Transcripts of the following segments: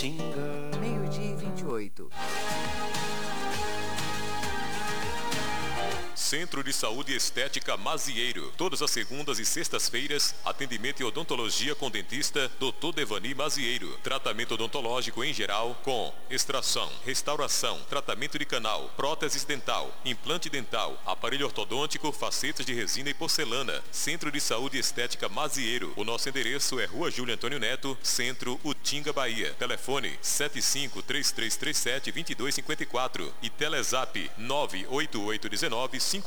Utinga. Meio-dia e 28. Centro de Saúde Estética Mazieiro. Todas as segundas e sextas-feiras, atendimento e odontologia com dentista Dr. Devani Mazieiro. Tratamento odontológico em geral com extração, restauração, tratamento de canal, próteses dental, implante dental, aparelho ortodôntico, facetas de resina e porcelana. Centro de Saúde Estética Mazieiro. O nosso endereço é Rua Júlio Antônio Neto, Centro, Utinga, Bahia. Telefone 75-3337-2254 e Telezap 98819-5914.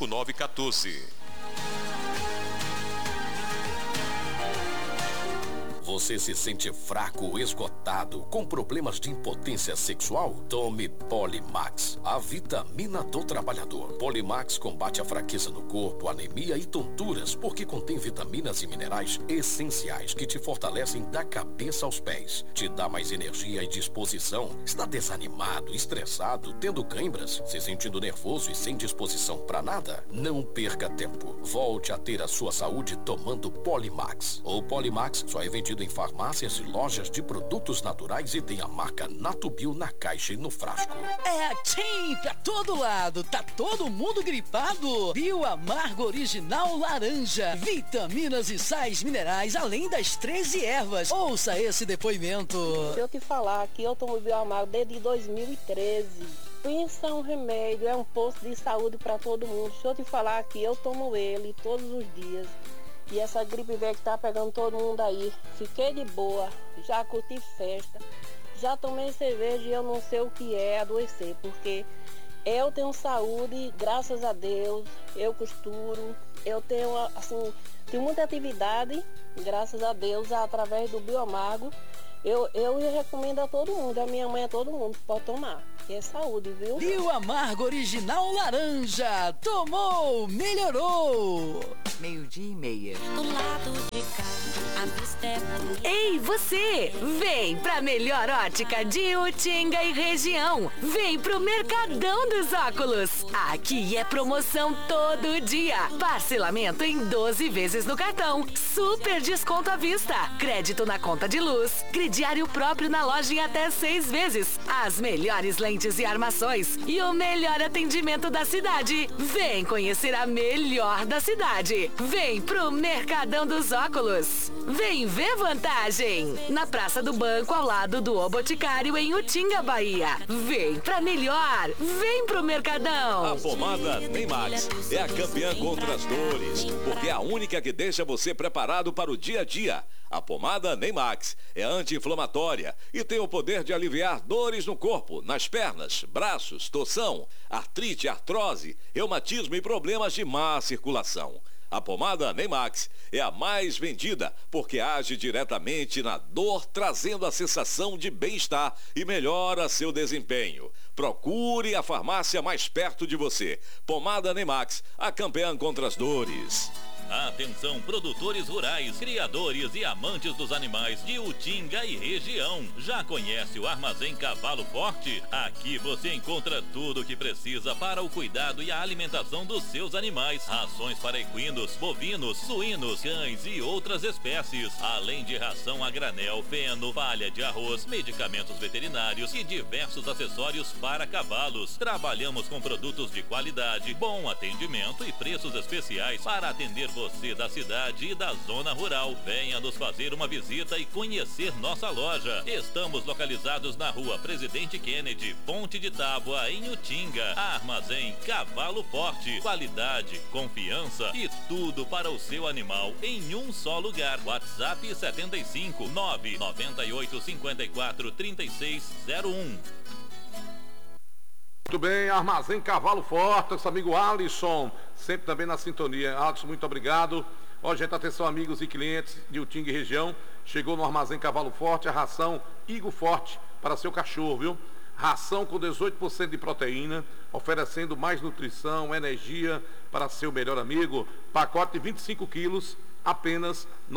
Você se sente fraco ou esgotado, com problemas de impotência sexual? Tome Polimax, a vitamina do trabalhador. Polimax combate a fraqueza no corpo, anemia e tonturas, porque contém vitaminas e minerais essenciais que te fortalecem da cabeça aos pés. Te dá mais energia e disposição. Está desanimado, estressado, tendo câimbras, se sentindo nervoso e sem disposição para nada? Não perca tempo. Volte a ter a sua saúde tomando Polimax. O Polimax só é vendido em farmácias e lojas de produtos naturais e tem a marca Natubio na caixa e no frasco. É assim pra todo lado, tá todo mundo gripado. Bio Amargo Original Laranja, vitaminas e sais minerais, além das 13 ervas. Ouça esse depoimento. Se eu te falar que eu tomo Bio Amargo desde 2013, pensa um remédio, é um posto de saúde para todo mundo. Se eu te falar que eu tomo ele todos os dias, e essa gripe velha que tá pegando todo mundo aí, fiquei de boa, já curti festa, já tomei cerveja e eu não sei o que é adoecer, porque eu tenho saúde, graças a Deus, eu costuro, eu tenho, assim, tenho muita atividade, graças a Deus, através do Bio Amargo. Eu recomendo a todo mundo, a minha mãe, a todo mundo, pode tomar. Que é saúde, viu? Bio Amargo Original Laranja. Tomou, melhorou. Meio-dia e meia. Do lado de cá, a vista é bonita. Ei, você! Vem pra melhor ótica de Utinga e região. Vem pro Mercadão dos Óculos. Aqui é promoção todo dia. Parcelamento em 12 vezes no cartão. Super desconto à vista. Crédito na conta de luz. Crediário próprio na loja em até 6 vezes. As melhores lentes e armações e o melhor atendimento da cidade. Vem conhecer a melhor da cidade. Vem pro Mercadão dos Óculos. Vem ver vantagem. Na Praça do Banco, ao lado do O Boticário, em Utinga, Bahia. Vem pra melhor. Vem pro Mercadão. A pomada Neymax é a campeã contra as dores, porque é a única que deixa você preparado para o dia a dia. A pomada Neymax é anti-inflamatória e tem o poder de aliviar dores no corpo, nas pernas, braços, torção, artrite, artrose, reumatismo e problemas de má circulação. A pomada Neymax é a mais vendida porque age diretamente na dor, trazendo a sensação de bem-estar e melhora seu desempenho. Procure a farmácia mais perto de você. Pomada Neymax, a campeã contra as dores. Atenção, produtores rurais, criadores e amantes dos animais de Utinga e região. Já conhece o Armazém Cavalo Forte? Aqui você encontra tudo o que precisa para o cuidado e a alimentação dos seus animais. Rações para equinos, bovinos, suínos, cães e outras espécies. Além de ração a granel, feno, palha de arroz, medicamentos veterinários e diversos acessórios para cavalos. Trabalhamos com produtos de qualidade, bom atendimento e preços especiais para atender você da cidade e da zona rural. Venha nos fazer uma visita e conhecer nossa loja. Estamos localizados na Rua Presidente Kennedy, Ponte de Tábua, em Utinga. Armazém Cavalo Forte. Qualidade, confiança e tudo para o seu animal em um só lugar. WhatsApp 75 998 54 3601. Muito bem, Armazém Cavalo Forte, nosso amigo Alisson, sempre também na sintonia. Alisson, muito obrigado. Ó, gente, atenção, amigos e clientes de Utinga e região. Chegou no Armazém Cavalo Forte a ração Igo Forte para seu cachorro, viu? Ração com 18% de proteína, oferecendo mais nutrição, energia para seu melhor amigo. Pacote de 25 quilos, apenas R$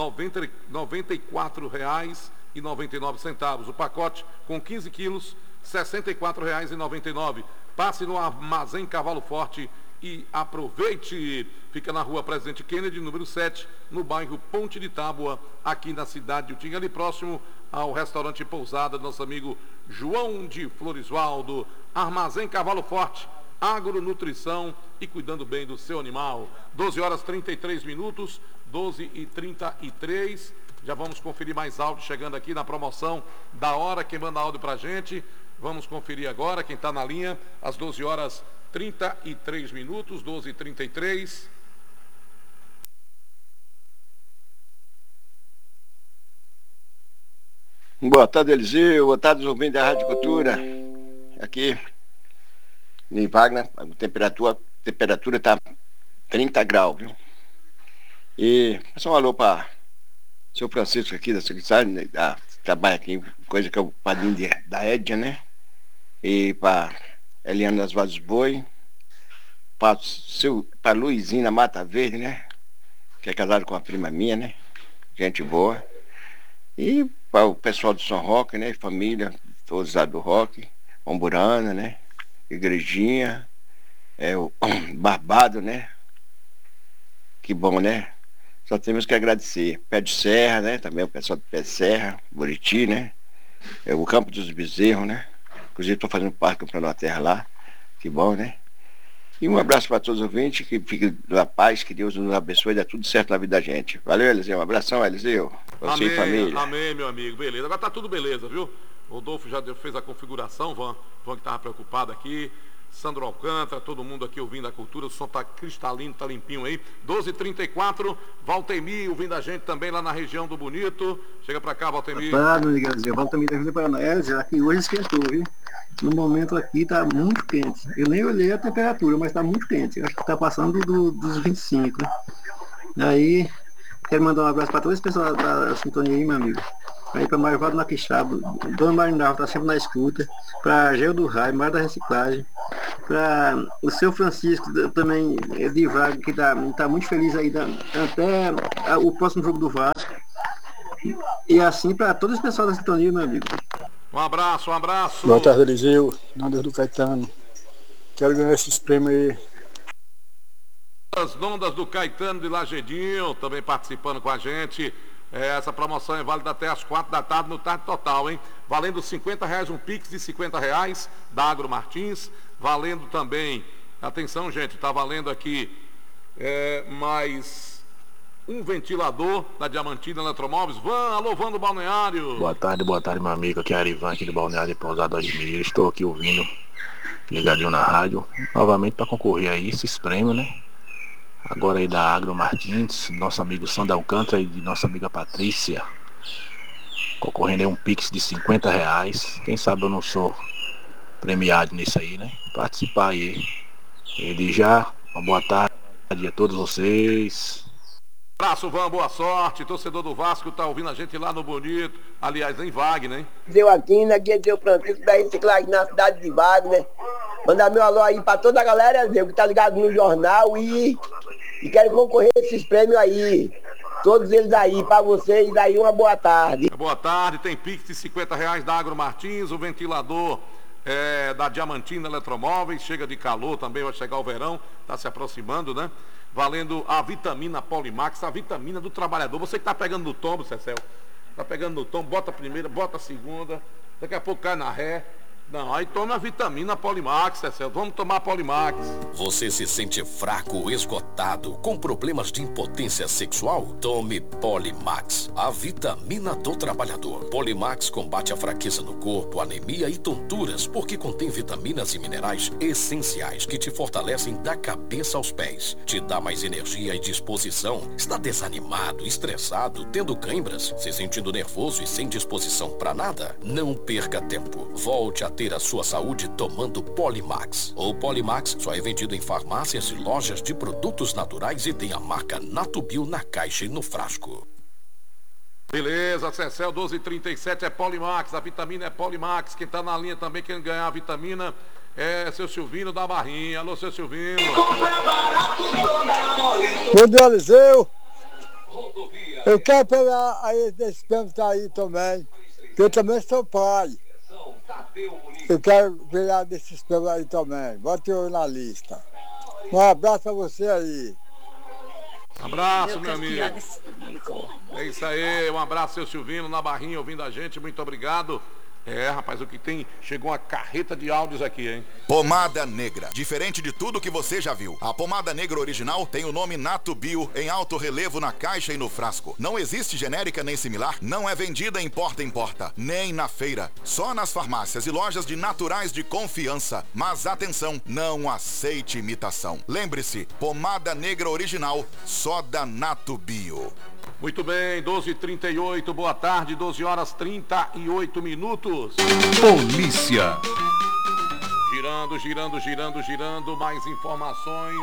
94,99. O pacote com 15 quilos, R$ 64,99. Passe no Armazém Cavalo Forte e aproveite. Fica na rua Presidente Kennedy, número 7, no bairro Ponte de Tábua, aqui na cidade de Utinga, ali próximo ao restaurante Pousada do nosso amigo João de Floresvaldo. Armazém Cavalo Forte, agronutrição e cuidando bem do seu animal. 12 horas 33 minutos, 12h33. Já vamos conferir mais áudio chegando aqui na promoção da hora. Quem manda áudio pra gente, vamos conferir agora. Quem está na linha, às 12 horas 33 minutos, 12h33. Boa tarde, Eliseu. Boa tarde, os ouvintes da Rádio Cultura. Aqui, em Wagner, a temperatura está 30 graus, viu? E só um alô para o seu Francisco aqui, da secretária, trabalha aqui, coisa que é o padrinho da Edja, né? E para Eliana das Vozes Boi, para Luizinha Mata Verde, né? Que é casado com a prima minha, né? Gente boa. E para o pessoal do São Roque, né? Família, todos lá do Roque, Omburana, né? Igrejinha, o Barbado, né? Que bom, né? Só temos que agradecer. Pé de Serra, né? Também o pessoal do Pé de Serra, Buriti, né? O Campo dos Bezerros, né? Inclusive estou fazendo parte, comprando uma terra lá. Que bom, né? E um abraço para todos os ouvintes, que fiquem na paz, que Deus nos abençoe e dê tudo certo na vida da gente. Valeu, Eliseu. Um abração, Eliseu. Você amém, e família. Amém, meu amigo. Beleza. Agora tá tudo beleza, viu? Rodolfo já fez a configuração, Van que estava preocupado aqui. Sandro Alcântara, todo mundo aqui ouvindo a cultura, o som tá cristalino, tá limpinho aí. 12h34, Valtemir ouvindo a gente também lá na região do Bonito. Chega pra cá, Valtemir. Boa tarde, Miguelzinho. Valtemir da Vila Paraná. Aqui hoje esquentou, viu? No momento aqui tá muito quente. Eu nem olhei a temperatura, mas tá muito quente. Acho que tá passando dos 25, né? Daí, quero mandar um abraço para todo esse pessoal da sintonia aí, meu amigo. Aí para Marivado Naquixaba, Dona Marinalva tá sempre na escuta, para Geo do Raio, Mar da Reciclagem, para o seu Francisco também, de Vaga, que tá muito feliz aí até o próximo jogo do Vasco. E assim para todo esse pessoal da sintonia, meu amigo. Um abraço. Boa tarde, Eliseu. Nada do Caetano. Quero ganhar esses prêmios aí. As ondas do Caetano de Lagedinho também participando com a gente. Essa promoção é válida até as 4 da tarde no Tarde Total, hein? Valendo R$50, um Pix de R$50 da Agro Martins. Valendo também, atenção gente, tá valendo aqui mais um ventilador da Diamantina Eletromóveis. Alô, Van do Balneário. Boa tarde, meu amigo. Aqui é Arivan, aqui do Balneário de Pousada de Mineiro. Estou aqui ouvindo, ligadinho na rádio, novamente para concorrer aí esses prêmios, né? Agora aí da Agro Martins, nosso amigo Sandro Alcântara e de nossa amiga Patrícia. Concorrendo aí um Pix de R$50. Quem sabe eu não sou premiado nisso aí, né? Participar aí. Ele já, uma boa tarde a todos vocês. Abraço, Van, boa sorte. Torcedor do Vasco tá ouvindo a gente lá no Bonito. Aliás, em Wagner, hein? Seu Aquino, aqui é seu Francisco da Reciclagem na cidade de Wagner. Mandar meu alô aí pra toda a galera, Zé, que tá ligado no jornal e quero concorrer a esses prêmios aí. Todos eles aí, pra vocês aí, uma boa tarde. Boa tarde, tem Pix de R$50 da Agro Martins, o ventilador da Diamantina Eletromóveis, chega de calor também, vai chegar o verão, tá se aproximando, né? Valendo a vitamina Polimax, a vitamina do trabalhador. Você que tá pegando no tombo, Cecel, tá pegando no tombo, bota a primeira, bota a segunda, daqui a pouco cai na ré. Não, aí toma a vitamina Polimax, Cecel. Vamos tomar Polimax. Você se sente fraco, esgotado, com problemas de impotência sexual? Tome Polimax, a vitamina do trabalhador. Polimax combate a fraqueza no corpo, anemia e tonturas, porque contém vitaminas e minerais essenciais que te fortalecem da cabeça aos pés. Te dá mais energia e disposição. Está desanimado, estressado, tendo câimbras, se sentindo nervoso e sem disposição para nada? Não perca tempo. Volte a ter a sua saúde tomando Polimax. O Polimax só é vendido em farmácias e lojas de produtos naturais e tem a marca Natubio na caixa e no frasco. Beleza, Cecel, 12h37 é Polimax, a vitamina é Polimax. Quem tá na linha também querendo ganhar a vitamina é seu Silvino da Barrinha. Alô, seu Silvino. Bom dia, Eliseu. Eu quero pegar aí desse prêmio que tá aí também, que eu também sou pai. Eu quero pegar desses prêmios aí também. Bota eu na lista. Um abraço a você aí. Abraço, meu amigo. É isso aí, um abraço, seu Silvino, na Barrinha, ouvindo a gente, muito obrigado. É, rapaz, o que tem... Chegou uma carreta de áudios aqui, hein? Pomada Negra. Diferente de tudo que você já viu. A pomada negra original tem o nome Nato Bio em alto relevo na caixa e no frasco. Não existe genérica nem similar. Não é vendida em porta em porta, nem na feira. Só nas farmácias e lojas de naturais de confiança. Mas atenção, não aceite imitação. Lembre-se, pomada negra original, só da Nato Bio. Muito bem, 12h38, boa tarde, 12 horas 38 minutos. Polícia. Girando, mais informações.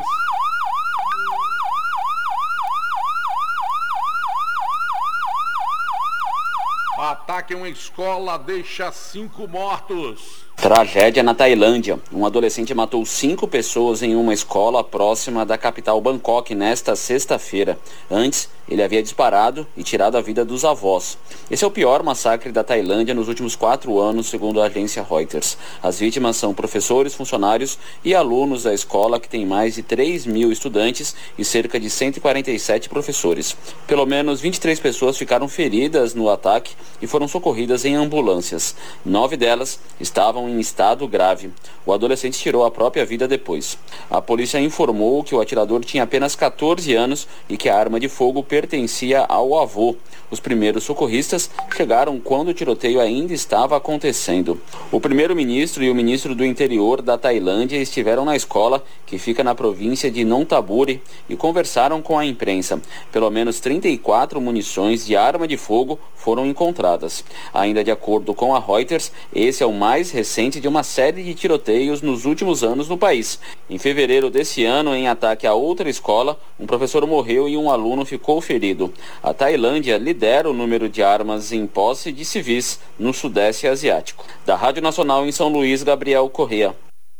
Ataque em uma escola deixa 5 mortos. Tragédia na Tailândia. Um adolescente matou 5 pessoas em uma escola próxima da capital Bangkok nesta sexta-feira. Antes, ele havia disparado e tirado a vida dos avós. Esse é o pior massacre da Tailândia nos últimos 4 anos, segundo a agência Reuters. As vítimas são professores, funcionários e alunos da escola, que tem mais de 3.000 estudantes e cerca de 147 professores. Pelo menos 23 pessoas ficaram feridas no ataque e foram socorridas em ambulâncias. 9 delas estavam em estado grave. O adolescente tirou a própria vida depois. A polícia informou que o atirador tinha apenas 14 anos e que a arma de fogo pertencia ao avô. Os primeiros socorristas chegaram quando o tiroteio ainda estava acontecendo. O primeiro-ministro e o ministro do interior da Tailândia estiveram na escola, que fica na província de Nonthaburi, e conversaram com a imprensa. Pelo menos 34 munições de arma de fogo foram encontradas. Ainda de acordo com a Reuters, esse é o mais recente de uma série de tiroteios nos últimos anos no país. Em fevereiro desse ano, em ataque a outra escola, um professor morreu e um aluno ficou ferido. A Tailândia lidera o número de armas em posse de civis no Sudeste Asiático. Da Rádio Nacional em São Luís, Gabriel Correia.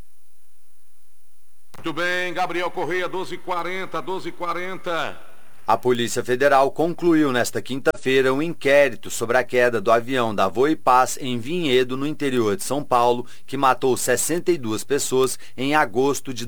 Muito bem, Gabriel Correia, 12h40. A Polícia Federal concluiu nesta quinta-feira um inquérito sobre a queda do avião da Voipaz em Vinhedo, no interior de São Paulo, que matou 62 pessoas em agosto de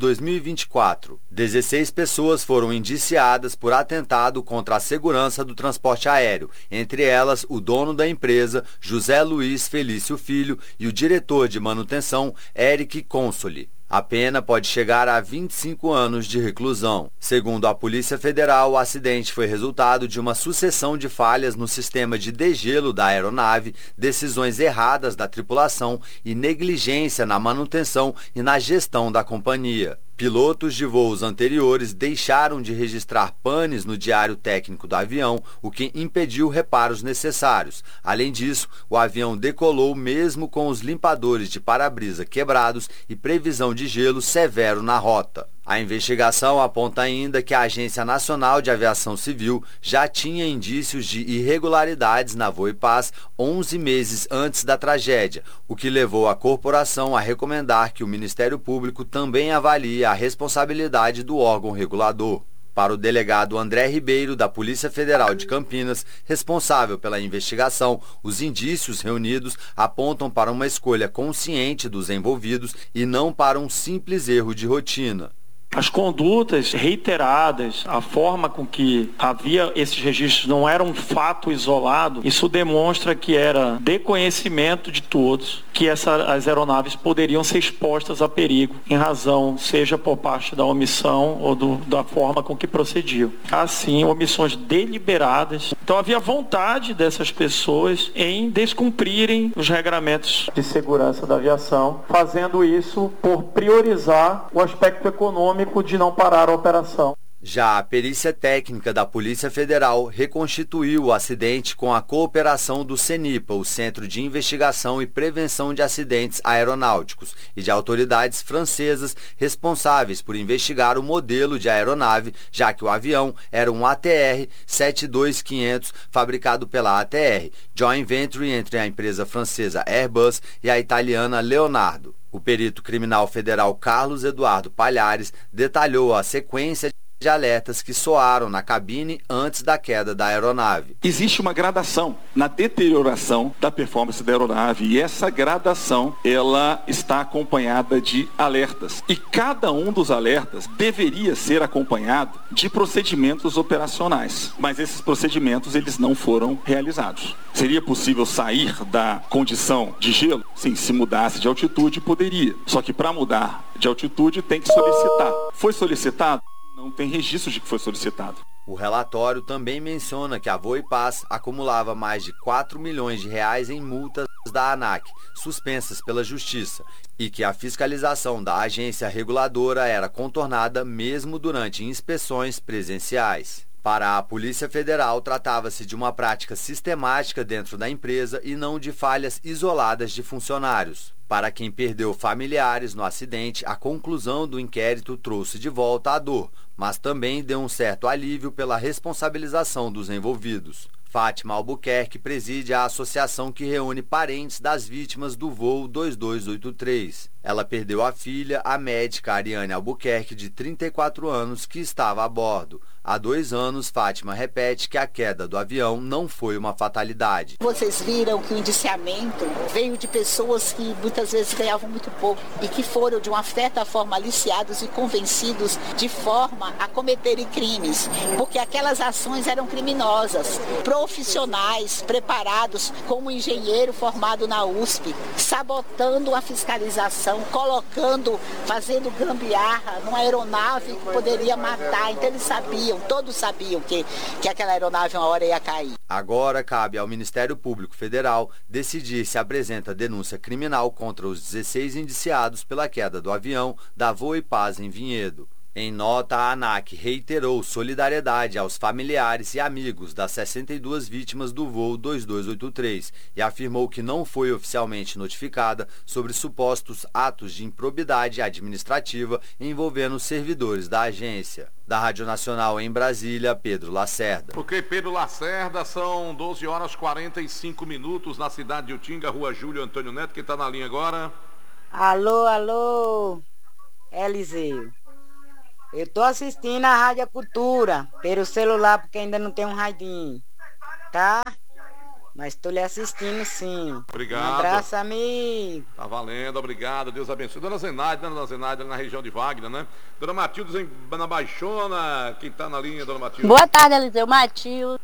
2024. 16 pessoas foram indiciadas por atentado contra a segurança do transporte aéreo, entre elas o dono da empresa, José Luiz Felício Filho, e o diretor de manutenção, Eric Consoli. A pena pode chegar a 25 anos de reclusão. Segundo a Polícia Federal, o acidente foi resultado de uma sucessão de falhas no sistema de degelo da aeronave, decisões erradas da tripulação e negligência na manutenção e na gestão da companhia. Pilotos de voos anteriores deixaram de registrar panes no diário técnico do avião, o que impediu reparos necessários. Além disso, o avião decolou mesmo com os limpadores de para-brisa quebrados e previsão de gelo severo na rota. A investigação aponta ainda que a Agência Nacional de Aviação Civil já tinha indícios de irregularidades na Voipaz 11 meses antes da tragédia, o que levou a corporação a recomendar que o Ministério Público também avalie a responsabilidade do órgão regulador. Para o delegado André Ribeiro, da Polícia Federal de Campinas, responsável pela investigação, os indícios reunidos apontam para uma escolha consciente dos envolvidos e não para um simples erro de rotina. As condutas reiteradas, a forma com que havia esses registros não era um fato isolado, isso demonstra que era de conhecimento de todos que as aeronaves poderiam ser expostas a perigo, em razão, seja por parte da omissão ou da forma com que procediam. Assim, omissões deliberadas. Então havia vontade dessas pessoas em descumprirem os regramentos de segurança da aviação, fazendo isso por priorizar o aspecto econômico de não parar a operação. Já a perícia técnica da Polícia Federal reconstituiu o acidente com a cooperação do CENIPA, o Centro de Investigação e Prevenção de Acidentes Aeronáuticos, e de autoridades francesas responsáveis por investigar o modelo de aeronave, já que o avião era um ATR 72500 fabricado pela ATR, joint venture entre a empresa francesa Airbus e a italiana Leonardo. O perito criminal federal Carlos Eduardo Palhares detalhou a sequência de alertas que soaram na cabine antes da queda da aeronave. Existe uma gradação na deterioração da performance da aeronave e essa gradação ela está acompanhada de alertas. E cada um dos alertas deveria ser acompanhado de procedimentos operacionais. Mas esses procedimentos eles não foram realizados. Seria possível sair da condição de gelo? Sim, se mudasse de altitude poderia. Só que para mudar de altitude tem que solicitar. Foi solicitado? Não tem registro de que foi solicitado. O relatório também menciona que a Voipaz acumulava mais de 4 milhões de reais em multas da ANAC, suspensas pela Justiça, e que a fiscalização da agência reguladora era contornada mesmo durante inspeções presenciais. Para a Polícia Federal, tratava-se de uma prática sistemática dentro da empresa e não de falhas isoladas de funcionários. Para quem perdeu familiares no acidente, a conclusão do inquérito trouxe de volta a dor, mas também deu um certo alívio pela responsabilização dos envolvidos. Fátima Albuquerque preside a associação que reúne parentes das vítimas do voo 2283. Ela perdeu a filha, a médica Ariane Albuquerque, de 34 anos, que estava a bordo. Há 2 anos, Fátima repete que a queda do avião não foi uma fatalidade. Vocês viram que o indiciamento veio de pessoas que muitas vezes ganhavam muito pouco e que foram, de uma certa forma, aliciados e convencidos de forma a cometerem crimes, porque aquelas ações eram criminosas. Profissionais preparados, como um engenheiro formado na USP, sabotando a fiscalização, fazendo gambiarra numa aeronave que poderia matar. Então eles sabiam, todos sabiam que aquela aeronave uma hora ia cair. Agora cabe ao Ministério Público Federal decidir se apresenta denúncia criminal contra os 16 indiciados pela queda do avião da Voipaz em Vinhedo. Em nota, a ANAC reiterou solidariedade aos familiares e amigos das 62 vítimas do voo 2283 e afirmou que não foi oficialmente notificada sobre supostos atos de improbidade administrativa envolvendo servidores da agência. Da Rádio Nacional em Brasília, Pedro Lacerda. Ok, Pedro Lacerda, são 12 horas 45 minutos na cidade de Utinga, Rua Júlio Antônio Neto, que está na linha agora. Alô, Eliseu. Eu tô assistindo a Rádio Cultura pelo celular, porque ainda não tem um radinho, tá? Mas tô lhe assistindo sim. Obrigado. Um abraço, amigo. Tá valendo, obrigado, Deus abençoe. Dona Zenaide, na região de Wagner, né? Dona Matilde, na Baixona, quem tá na linha, Dona Matilde? Boa tarde, Eliseu. Matilde.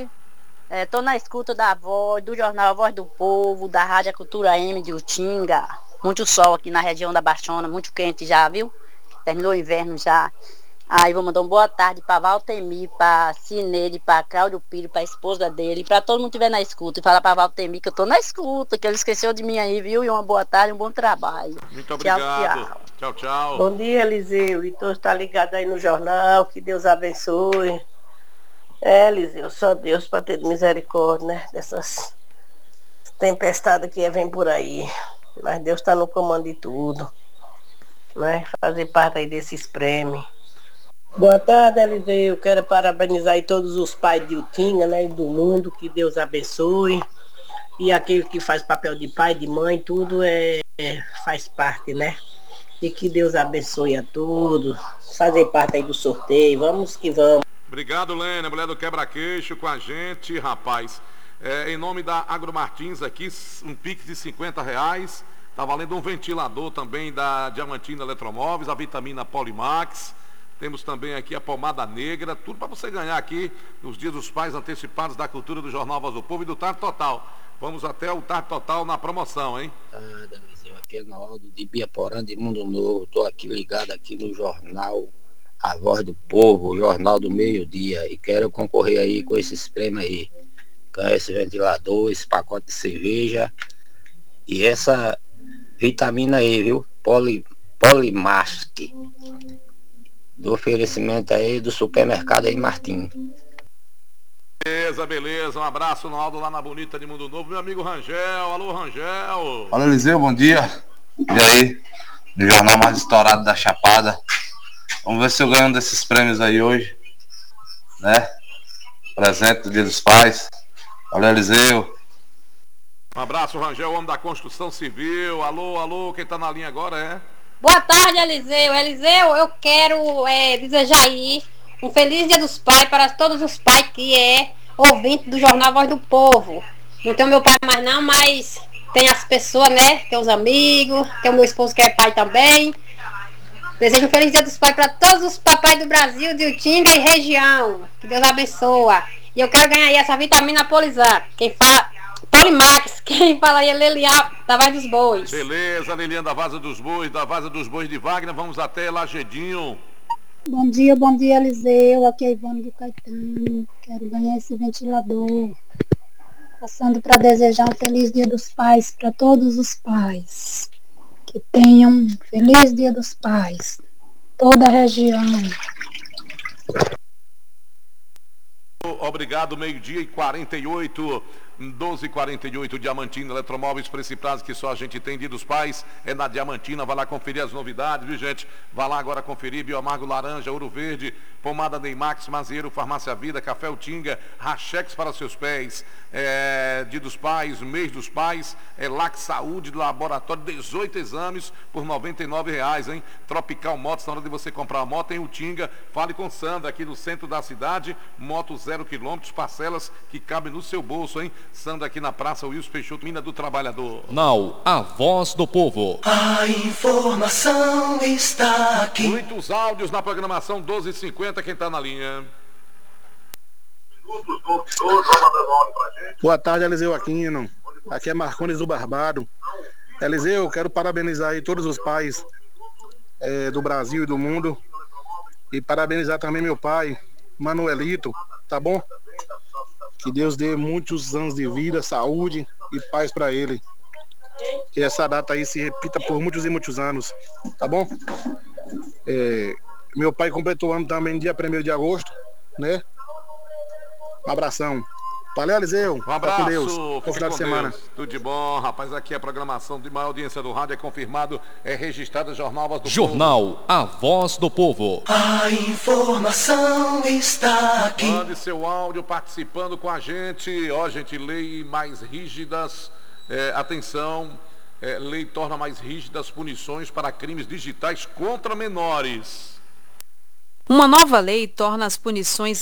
Tô na escuta da voz, do jornal A Voz do Povo, da Rádio Cultura M de Utinga. Muito sol aqui na região da Baixona, muito quente já, viu? Terminou o inverno já. Aí vou mandar uma boa tarde para Valtemir, para Cineide, para Cláudio Pires, para a esposa dele, para todo mundo que estiver na escuta. E falar para Valtemir que eu tô na escuta, que ele esqueceu de mim aí, viu? E uma boa tarde, um bom trabalho. Muito obrigado. Tchau. Bom dia, Eliseu. E todos estão ligados aí no jornal, que Deus abençoe. Eliseu, só Deus para ter misericórdia, né? Dessas tempestades que vem por aí. Mas Deus está no comando de tudo. Né? Fazer parte aí desses prêmios. Boa tarde, Eliseu. Quero parabenizar aí todos os pais de Utinga, né, do mundo, que Deus abençoe. E aquele que faz papel de pai, de mãe, tudo faz parte, né? E que Deus abençoe a todos. Fazer parte aí do sorteio. Vamos que vamos. Obrigado, Lênia, mulher do quebra-queixo com a gente, rapaz. Em nome da Agro Martins aqui, um Pix de R$50. Tá valendo um ventilador também da Diamantina Eletromóveis, a vitamina Polimax. Temos também aqui a pomada negra, tudo para você ganhar aqui nos Dias dos Pais antecipados da cultura do Jornal Voz do Povo e do Tarde Total. Vamos até o Tarde Total na promoção, hein? Aqui é Naldo de Biaporã de Mundo Novo. Estou aqui ligado aqui no Jornal A Voz do Povo, o Jornal do Meio-Dia. E quero concorrer aí com esses prêmios aí. Ganhar esse ventilador, esse pacote de cerveja e essa vitamina aí, viu? Polimax. Do oferecimento aí do supermercado aí, Martim. Beleza. Um abraço no Aldo lá na Bonita de Mundo Novo. Meu amigo Rangel. Alô, Rangel. Fala, Eliseu, bom dia. E aí? Do jornal mais estourado da Chapada. Vamos ver se eu ganho um desses prêmios aí hoje. Né? Presente do Dia dos Pais. Valeu, Eliseu. Um abraço, Rangel, homem da construção civil. Alô, quem tá na linha agora Boa tarde, Eliseu. Eliseu, eu quero desejar aí Um feliz Dia dos Pais para todos os pais que é ouvinte do Jornal Voz do Povo. Não tem o meu pai mais não, mas tem as pessoas, né? Tem os amigos, tem o meu esposo que é pai também. Desejo um feliz Dia dos Pais para todos os papais do Brasil, de Utinga e região. Que Deus abençoe. E eu quero ganhar aí essa vitamina Polizac. Polimax, quem fala aí é Lelian da Vaza dos Bois. Beleza, Lelian da Vaza dos Bois de Wagner. Vamos até Lagedinho. Bom dia, Eliseu. Aqui é Ivone do Caetano. Quero ganhar esse ventilador. Passando para desejar um feliz Dia dos Pais para todos os pais. Que tenham um feliz Dia dos Pais. Toda a região. Obrigado, 12h48. 12h48, Diamantina, Eletromóveis, preço e prazo que só a gente tem. Dia dos Pais é na Diamantina. Vai lá conferir as novidades, viu, gente? Vai lá agora conferir Bioamargo Laranja, Ouro Verde, Pomada Neymax, Mazieiro, Farmácia Vida, Café Utinga, Rachex para seus pés. Dia dos Pais, mês dos pais, Lac Saúde do Laboratório, 18 exames por R$ 99,00, hein? Tropical Motos, na hora de você comprar a moto em Utinga, fale com Sandra, aqui no centro da cidade, moto 0 km, parcelas que cabem no seu bolso, hein? Sandra aqui na Praça Wilson Peixoto, Mina do Trabalhador. Now, a voz do povo. A informação está aqui. Muitos áudios na programação 12h50, quem está na linha? Boa tarde, Eliseu Aquino. Aqui é Marcones do Barbado. Eliseu, quero parabenizar aí todos os pais do Brasil e do mundo. E parabenizar também meu pai, Manuelito, tá bom? Que Deus dê muitos anos de vida, saúde e paz para ele. Que essa data aí se repita por muitos e muitos anos, tá bom? Meu pai completou ano também dia 1º de agosto, né? Um abração. Valeu, Eliseu. Um abraço. Com Deus. Bom final de semana. Deus. Tudo de bom, rapaz. Aqui a programação de maior audiência do rádio é confirmado, é registrada Jornal Voz do Jornal A Voz do Povo. A informação está aqui. Mande seu áudio participando com a gente. Ó, gente, lei mais rígidas. Atenção. Lei torna mais rígidas punições para crimes digitais contra menores. Uma nova lei torna as punições